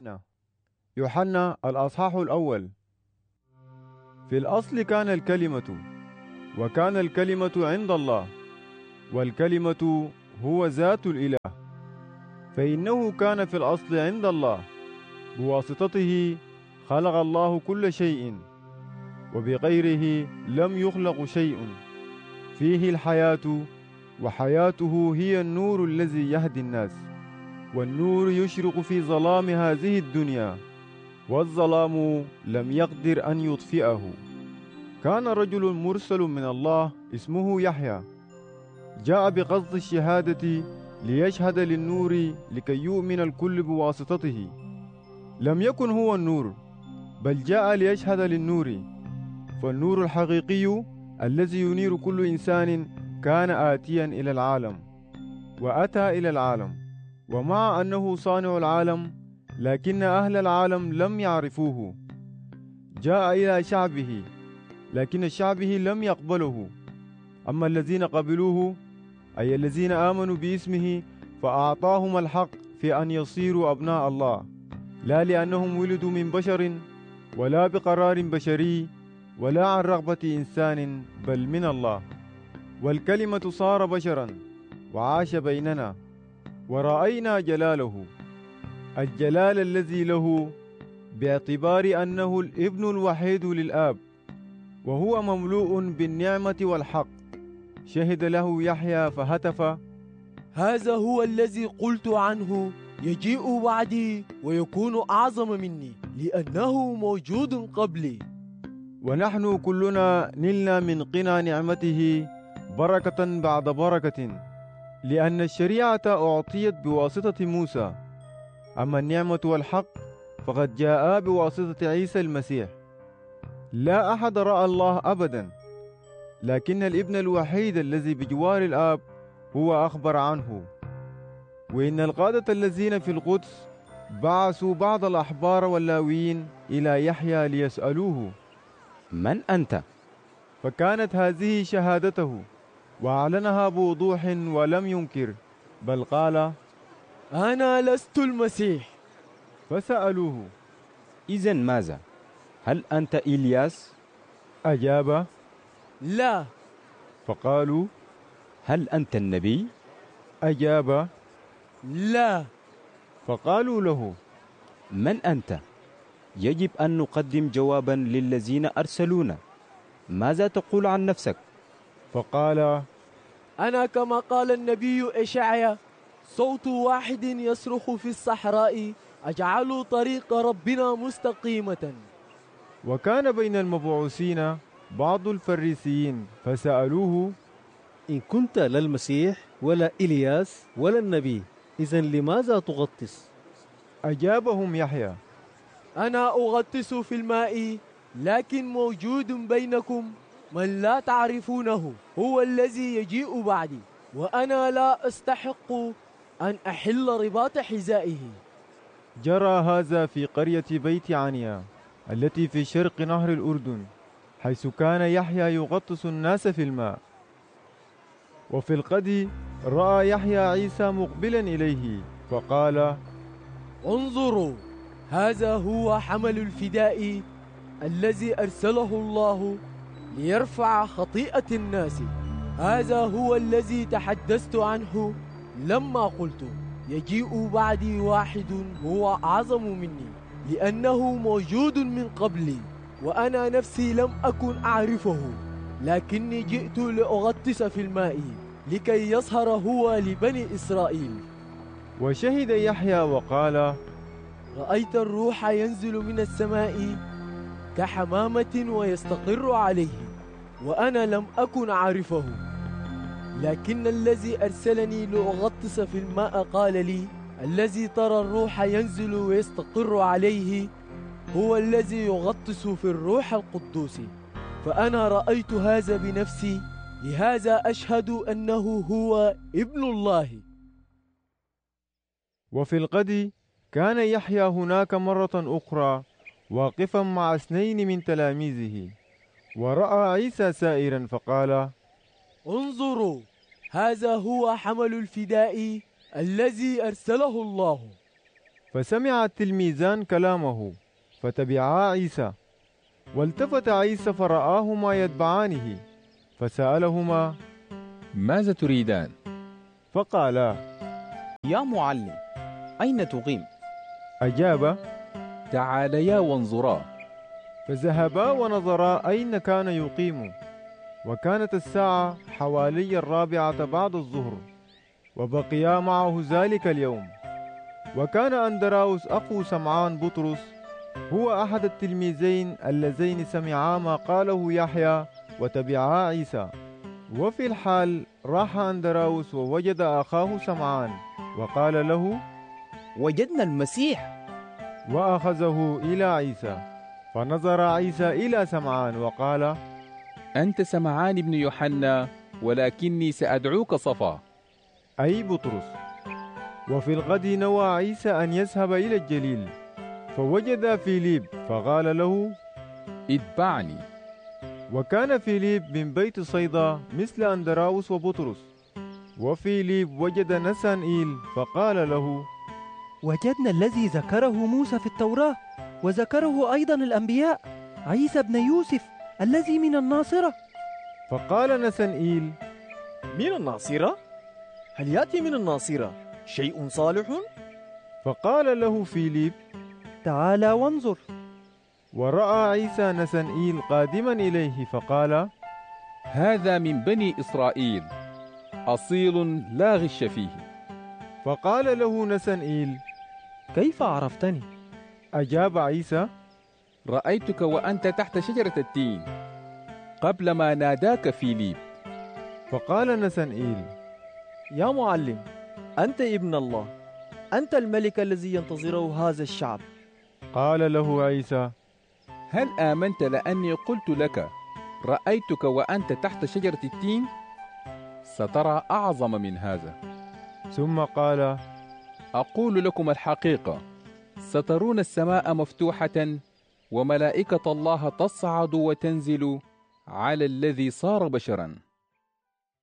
يوحنا الأصحاح الأول. في الأصل كان الكلمة، وكان الكلمة عند الله، والكلمة هو ذات الإله. فإنه كان في الأصل عند الله، بواسطته خلق الله كل شيء، وبغيره لم يخلق شيء. فيه الحياة، وحياته هي النور الذي يهدي الناس. والنور يشرق في ظلام هذه الدنيا، والظلام لم يقدر أن يطفئه. كان رجل مرسل من الله اسمه يحيى، جاء بقصد الشهادة ليشهد للنور لكي يؤمن الكل بواسطته. لم يكن هو النور، بل جاء ليشهد للنور. فالنور الحقيقي الذي ينير كل إنسان كان آتيا إلى العالم، وأتى إلى العالم، ومع أنه صانع العالم، لكن أهل العالم لم يعرفوه. جاء إلى شعبه، لكن شعبه لم يقبله. أما الذين قبلوه، أي الذين آمنوا باسمه، فأعطاهم الحق في أن يصيروا أبناء الله، لا لأنهم ولدوا من بشر، ولا بقرار بشري، ولا عن رغبة إنسان، بل من الله. والكلمة صار بشرا وعاش بيننا، ورأينا جلاله، الجلال الذي له، باعتبار أنه الابن الوحيد للآب، وهو مملوء بالنعمة والحق. شهد له يحيى فهتف: هذا هو الذي قلت عنه، يجيء بعدي ويكون أعظم مني، لأنه موجود قبلي. ونحن كلنا نلنا من قنا نعمته بركة بعد بركة، لأن الشريعة أعطيت بواسطة موسى، أما النعمة والحق فقد جاء بواسطة عيسى المسيح. لا أحد رأى الله أبدا، لكن الابن الوحيد الذي بجوار الآب هو أخبر عنه. وإن القادة الذين في القدس بعثوا بعض الأحبار واللاويين إلى يحيى ليسألوه: من أنت؟ فكانت هذه شهادته، وأعلنها بوضوح ولم ينكر، بل قال: أنا لست المسيح. فسألوه: إذن ماذا؟ هل أنت إلياس؟ أجاب: لا. فقالوا: هل أنت النبي؟ أجاب: لا. فقالوا له: من أنت؟ يجب أن نقدم جوابا للذين أرسلونا. ماذا تقول عن نفسك؟ فقال: أنا كما قال النبي إشعيا: صوت واحد يصرخ في الصحراء، أجعلوا طريق ربنا مستقيمة. وكان بين المبعوثين بعض الفريسيين، فسألوه: إن كنت لا المسيح ولا إلياس ولا النبي، إذن لماذا تغطس؟ أجابهم يحيى: أنا أغطس في الماء، لكن موجود بينكم من لا تعرفونه، هو الذي يجيء بعدي، وأنا لا أستحق أن أحل رباط حذائه. جرى هذا في قرية بيت عنيا التي في شرق نهر الأردن، حيث كان يحيى يغطس الناس في الماء. وفي الغد رأى يحيى عيسى مقبلا إليه، فقال: انظروا، هذا هو حمل الفداء الذي أرسله الله ليرفع خطيئة الناس. هذا هو الذي تحدثت عنه لما قلت: يجيء بعدي واحد هو أعظم مني، لأنه موجود من قبلي، وأنا نفسي لم أكن أعرفه، لكني جئت لأغطس في الماء لكي يظهر هو لبني إسرائيل. وشهد يحيى وقال: رأيت الروح ينزل من السماء كحمامة ويستقر عليه، وأنا لم أكن أعرفه، لكن الذي أرسلني لأغطس في الماء قال لي: الذي ترى الروح ينزل ويستقر عليه هو الذي يغطس في الروح القدوس. فأنا رأيت هذا بنفسي، لهذا أشهد أنه هو ابن الله. وفي الغد كان يحيى هناك مرة أخرى واقفا مع 2 من تلاميذه، ورأى عيسى سائرا، فقال: انظروا، هذا هو حمل الفداء الذي أرسله الله. فسمع التلميذان كلامه فتبعا عيسى. والتفت عيسى فرآهما يتبعانه فسألهما: ماذا تريدان؟ فقالا: يا معلم، أين تقيم؟ أجاب: تعاليا وانظرا. فذهبا ونظرا أين كان يقيم. وكانت الساعة حوالي 4 بعد الظهر، وبقيا معه ذلك اليوم. وكان أندراوس أخو سمعان بطرس هو أحد التلميذين اللذين سمعا ما قاله يحيى وتبعا عيسى. وفي الحال راح أندراوس ووجد أخاه سمعان وقال له: وجدنا المسيح. وأخذه إلى عيسى. فنظر عيسى إلى سمعان وقال: أنت سمعان بن يوحنا، ولكني سأدعوك صفا، أي بطرس. وفي الغد نوى عيسى أن يذهب إلى الجليل، فوجد فيليب فقال له: اتبعني. وكان فيليب من بيت صيدا مثل أندراوس وبطرس. وفيليب وجد نسانئيل فقال له: وجدنا الذي ذكره موسى في التوراة وذكره أيضا الأنبياء، عيسى بن يوسف الذي من الناصرة. فقال نسانئيل: من الناصرة؟ هل يأتي من الناصرة شيء صالح؟ فقال له فيليب: تعال وانظر. ورأى عيسى نسانئيل قادما إليه فقال: هذا من بني إسرائيل، أصيل لا غش فيه. فقال له نسانئيل: كيف عرفتني؟ أجاب عيسى: رأيتك وأنت تحت شجرة التين قبل ما ناداك فيليب. فقال نسانئيل: يا معلم، أنت ابن الله، أنت الملك الذي ينتظره هذا الشعب. قال له عيسى: هل آمنت لأني قلت لك رأيتك وأنت تحت شجرة التين؟ سترى أعظم من هذا. ثم قال: أقول لكم الحقيقة، سترون السماء مفتوحة وملائكة الله تصعد وتنزل على الذي صار بشرا.